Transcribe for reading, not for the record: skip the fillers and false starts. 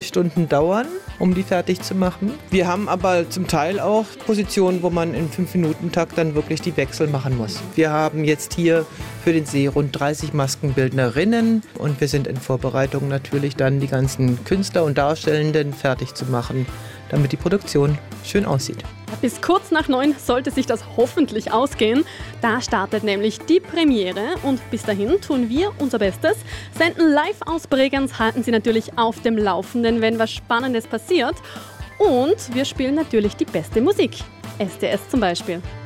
Stunden dauern, um die fertig zu machen. Wir haben aber zum Teil auch Positionen, wo man in 5-Minuten-Takt dann wirklich die Wechsel machen muss. Wir haben jetzt hier für den See rund 30 Maskenbildnerinnen und wir sind in Vorbereitung natürlich dann die ganzen Künstler und Darstellenden fertig zu machen, damit die Produktion schön aussieht. Bis kurz nach 9 sollte sich das hoffentlich ausgehen. Da startet nämlich die Premiere und bis dahin tun wir unser Bestes, senden live aus Bregenz, halten Sie natürlich auf dem Laufenden, wenn was Spannendes passiert und wir spielen natürlich die beste Musik. STS zum Beispiel.